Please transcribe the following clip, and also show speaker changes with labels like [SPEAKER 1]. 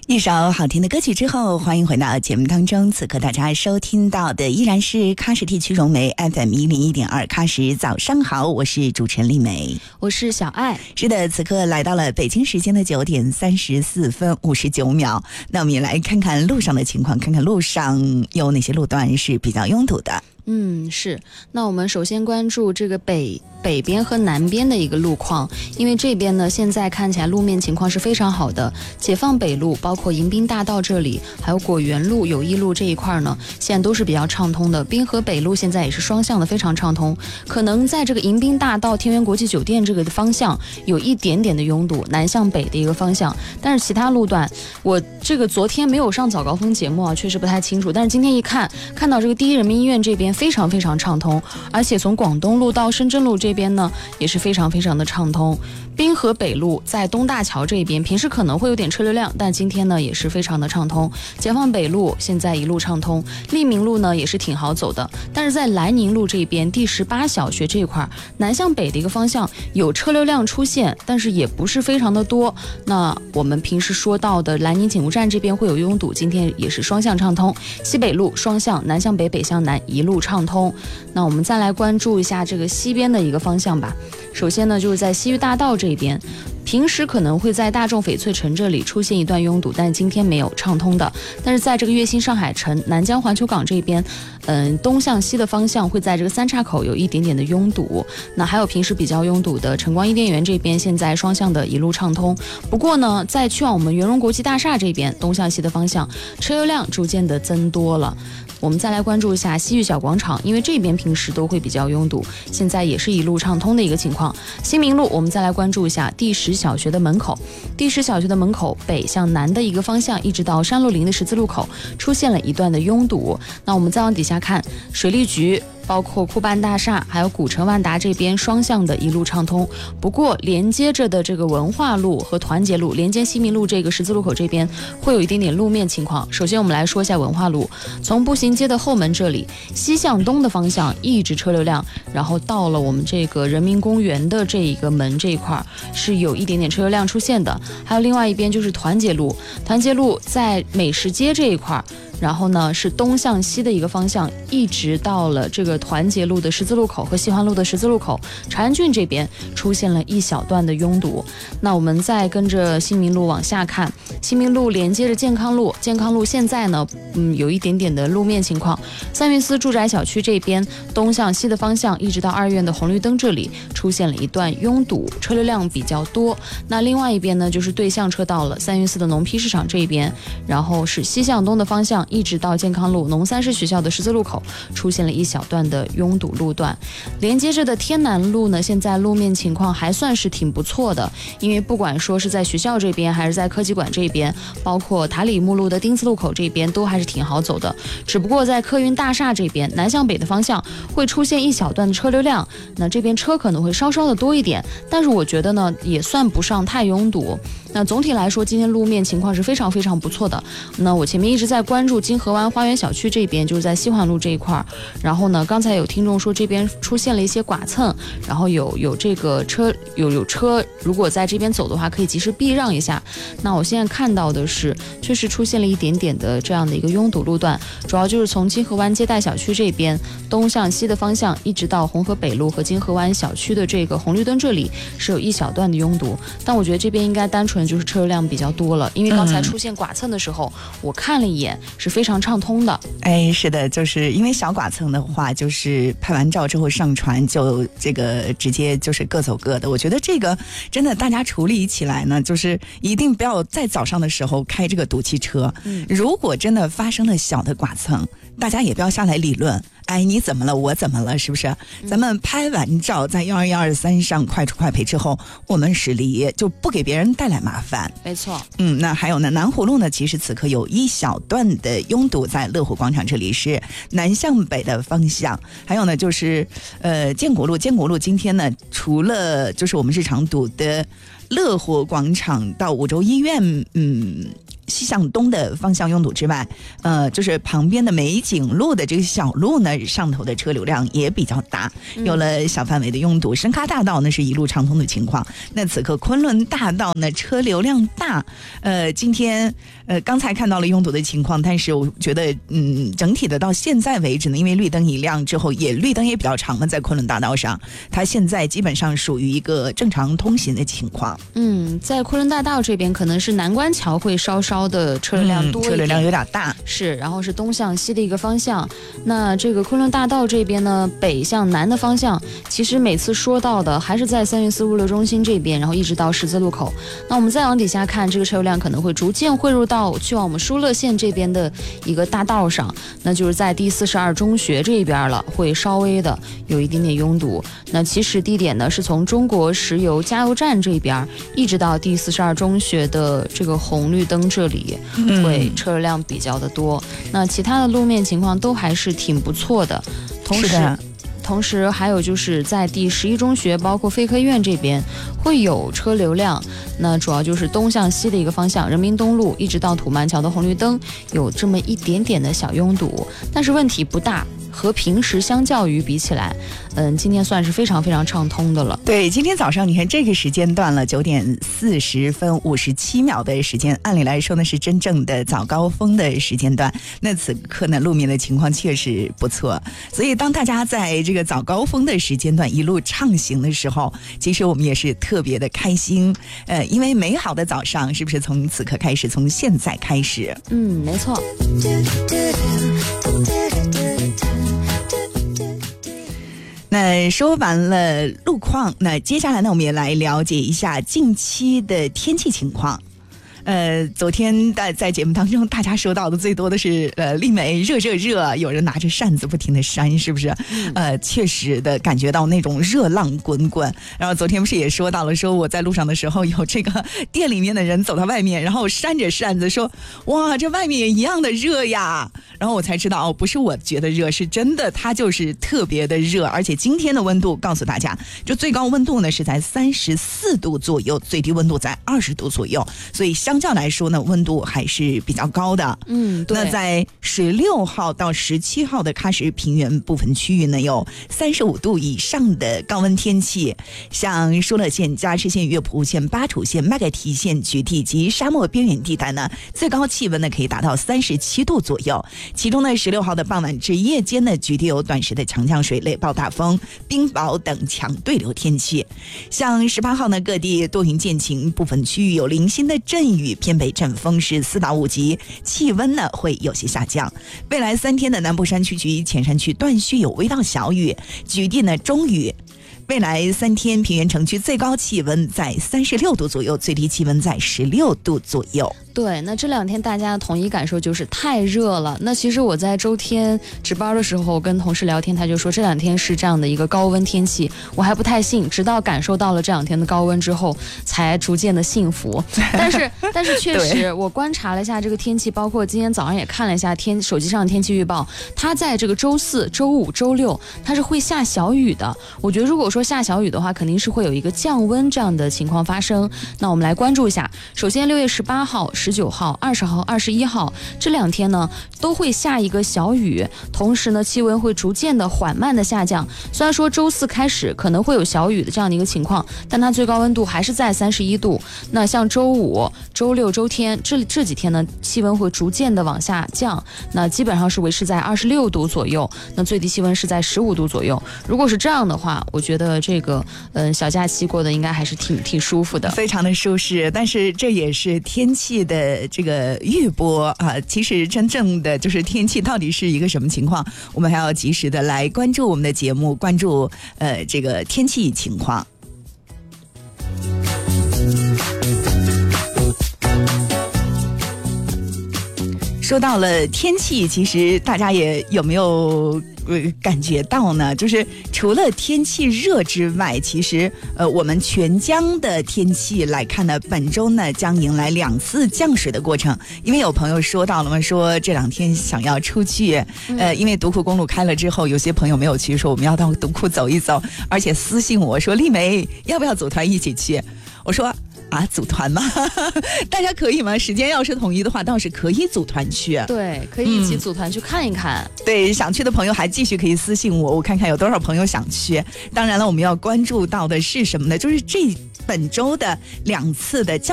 [SPEAKER 1] 一首好听的歌曲之后，欢迎回到节目当中。此刻大家收听到的依然是喀什地区融媒 FM101.2 喀什早上好，我是主持人丽梅，
[SPEAKER 2] 我是小爱。
[SPEAKER 1] 是的，此刻来到了北京时间的9点34分59秒。那我们也来看看路上的情况，看看路上有哪些路段是比较拥堵的。
[SPEAKER 2] 是。那我们首先关注这个北边和南边的一个路况，因为这边呢现在看起来路面情况是非常好的。解放北路包括迎宾大道这里，还有果园路、友谊路这一块呢，现在都是比较畅通的。滨河北路现在也是双向的，非常畅通。可能在这个迎宾大道、天元国际酒店这个方向有一点点的拥堵，南向北的一个方向。但是其他路段，我这个昨天没有上早高峰节目啊，确实不太清楚。但是今天一看到这个第一人民医院这边非常非常畅通，而且从广东路到深圳路这边呢也是非常非常的畅通。滨河北路在东大桥这边平时可能会有点车流量，但今天呢也是非常的畅通。解放北路现在一路畅通，利民路呢也是挺好走的，但是在莱宁路这边第18小学这一块南向北的一个方向有车流量出现，但是也不是非常的多。那我们平时说到的莱宁警务站这边会有拥堵，今天也是双向畅通。西北路双向南向北、北向南一路畅通。那我们再来关注一下这个西边的一个方向吧。首先呢就是在西域大道这边，平时可能会在大众翡翠城这里出现一段拥堵，但今天没有畅通的。但是在这个粤新上海城、南疆环球港这边，东向西的方向会在这个三岔口有一点点的拥堵。那还有平时比较拥堵的晨光伊甸园这边，现在双向的一路畅通。不过呢，在去往我们圆融国际大厦这边，东向西的方向车流量逐渐的增多了。我们再来关注一下西域小广场，因为这边平时都会比较拥堵，现在也是一路畅通的一个情况。新民路我们再来关注一下第10小学的门口，第10小学的门口北向南的一个方向，一直到山路林的十字路口出现了一段的拥堵。那我们再往底下看，水利局包括库办大厦还有古城万达这边双向的一路畅通。不过连接着的这个文化路和团结路连接西民路这个十字路口这边会有一点点路面情况。首先我们来说一下文化路，从步行街的后门这里西向东的方向一直车流量，然后到了我们这个人民公园的这一个门这一块是有一点点车流量出现的。还有另外一边就是团结路，团结路在美食街这一块，然后呢是东向西的一个方向，一直到了这个团结路的十字路口和西环路的十字路口，长安郡这边出现了一小段的拥堵。那我们再跟着新民路往下看，新民路连接着健康路，健康路现在呢有一点点的路面情况。三云寺住宅小区这边东向西的方向一直到2院的红绿灯这里出现了一段拥堵，车流量比较多。那另外一边呢就是对向车道了，三云寺的农批市场这一边，然后是西向东的方向一直到健康路农三师学校的十字路口出现了一小段的拥堵路段。连接着的天南路呢，现在路面情况还算是挺不错的，因为不管说是在学校这边还是在科技馆这边，包括塔里木路的丁字路口这边都还是挺好走的。只不过在客运大厦这边南向北的方向会出现一小段的车流量，那这边车可能会稍稍的多一点，但是我觉得呢也算不上太拥堵。那总体来说今天路面情况是非常非常不错的。那我前面一直在关注金河湾花园小区这边，就是在西环路这一块，然后呢刚才有听众说这边出现了一些剐蹭，然后有这个车有车如果在这边走的话可以及时避让一下。那我现在看到的是确实出现了一点点的这样的一个拥堵路段，主要就是从金河湾接待小区这边东向西的方向一直到红河北路和金河湾小区的这个红绿灯这里是有一小段的拥堵，但我觉得这边应该单纯就是车流量比较多了，因为刚才出现剐蹭的时候我看了一眼是非常畅通的。
[SPEAKER 1] 是的，就是因为小剐蹭的话就是拍完照之后上传就这个直接就是各走各的。我觉得这个真的大家处理起来呢，就是一定不要在早上的时候开这个堵汽车。如果真的发生了小的剐蹭，大家也不要下来理论，你怎么了我怎么了，是不是？咱们拍完照在12123上快出快赔之后，我们驶离就不给别人带来麻烦。
[SPEAKER 2] 没错。
[SPEAKER 1] 那还有呢，南湖路呢其实此刻有一小段的拥堵，在乐湖广场这里是南向北的方向。还有呢就是建国路今天呢除了就是我们日常堵的乐湖广场到五洲医院西向东的方向拥堵之外，就是旁边的美景路的这个小路呢，上头的车流量也比较大，有了小范围的拥堵。深咖大道呢是一路畅通的情况。那此刻昆仑大道呢车流量大，今天刚才看到了拥堵的情况，但是我觉得整体的到现在为止呢，因为绿灯一亮之后，绿灯也比较长了，在昆仑大道上，它现在基本上属于一个正常通行的情况。
[SPEAKER 2] 在昆仑大道这边可能是南关桥会稍稍的车流量多一点，
[SPEAKER 1] 车流量有点大，
[SPEAKER 2] 是，然后是东向西的一个方向。那这个昆仑大道这边呢，北向南的方向，其实每次说到的还是在三元寺物流中心这边，然后一直到十字路口。那我们再往底下看，这个车流量可能会逐渐汇入到去往我们疏勒县这边的一个大道上，那就是在第42中学这一边了，会稍微的有一点点拥堵。那起始地点呢是从中国石油加油站这边一直到第42中学的这个红绿灯这里，会车流量比较的多。那其他的路面情况都还是挺不错的。同时还有就是在第11中学包括肺科院这边会有车流量，那主要就是东向西的一个方向，人民东路一直到土曼桥的红绿灯有这么一点点的小拥堵，但是问题不大，和平时相较于比起来，今天算是非常非常畅通的了。
[SPEAKER 1] 对，今天早上你看这个时间段了，9点40分57秒的时间，按理来说呢是真正的早高峰的时间段。那此刻呢路面的情况确实不错，所以当大家在这个早高峰的时间段一路畅行的时候，其实我们也是特别的开心。因为美好的早上是不是从此刻开始，从现在开始？
[SPEAKER 2] 没错。
[SPEAKER 1] 那说完了路况，那接下来呢，我们也来了解一下近期的天气情况。昨天在节目当中，大家说到的最多的是丽梅热，有人拿着扇子不停的扇，是不是？确实的感觉到那种热浪滚滚。然后昨天不是也说到了，说我在路上的时候，有这个店里面的人走到外面，然后扇着扇子说：“哇，这外面也一样的热呀。”然后我才知道，不是我觉得热，是真的，它就是特别的热。而且今天的温度告诉大家，就最高温度呢是在34度左右，最低温度在20度左右，所以相较来说呢，温度还是比较高的。
[SPEAKER 2] 对。
[SPEAKER 1] 那在16号到17号的喀什平原部分区域呢，有35度以上的高温天气，像疏勒县、加什县、月浦县、巴楚县、麦盖提县、菊地及沙漠边缘地带呢，最高气温呢可以达到37度左右。其中呢，16号的傍晚至夜间呢，菊地有短时的强降水、雷暴大风、冰雹等强对流天气。像18号呢，各地多云见晴，部分区域有零星的阵雨，偏北阵风是4到5级，气温呢会有些下降。未来3天的南部山区及前山区断续有微到小雨，菊地呢中雨。未来3天平原城区最高气温在36度左右，最低气温在16度左右。
[SPEAKER 2] 对，那这2天大家的统一感受就是太热了。那其实我在周天值班的时候跟同事聊天，他就说这2天是这样的一个高温天气，我还不太信，直到感受到了这2天的高温之后，才逐渐的幸福。但是确实，我观察了一下这个天气，包括今天早上也看了一下手机上的天气预报，它在这个周4、周5、周6，它是会下小雨的。我觉得如果说下小雨的话，肯定是会有一个降温这样的情况发生。那我们来关注一下，首先6月18号、19号、20号、21号这2天呢，都会下一个小雨，同时呢，气温会逐渐的缓慢的下降。虽然说周4开始可能会有小雨的这样的一个情况，但它最高温度还是在31度。那像周5、周6、周天这几天呢，气温会逐渐的往下降，那基本上是维持在26度左右，那最低气温是在15度左右。如果是这样的话，我觉得这个小假期过得应该还是挺舒服的，
[SPEAKER 1] 非常的舒适。但是这也是天气的这个预播啊，其实真正的就是天气到底是一个什么情况，我们还要及时的来关注我们的节目，关注这个天气情况。说到了天气，其实大家也有没有感觉到呢？就是除了天气热之外，其实我们全江的天气来看呢，本周呢将迎来2次降水的过程。因为有朋友说到了嘛，说这2天想要出去，因为独库公路开了之后，有些朋友没有去，说我们要到独库走一走，而且私信我说丽梅要不要组团一起去？我说啊，组团吗？大家可以吗？时间要是统一的话，倒是可以组团去。
[SPEAKER 2] 对，可以一起组团去看一看。
[SPEAKER 1] 对，想去的朋友还继续可以私信我，我看看有多少朋友想去。当然了，我们要关注到的是什么呢？就是本周的2次的